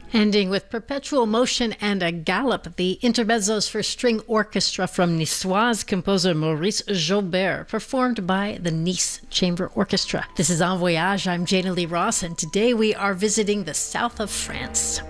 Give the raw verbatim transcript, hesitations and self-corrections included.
Ending with perpetual motion and a gallop, the intermezzos for string orchestra from Niçoise composer Maurice Jaubert, performed by the Nice Chamber Orchestra. This is En Voyage. I'm Jana Lee Ross, and today we are visiting the south of France.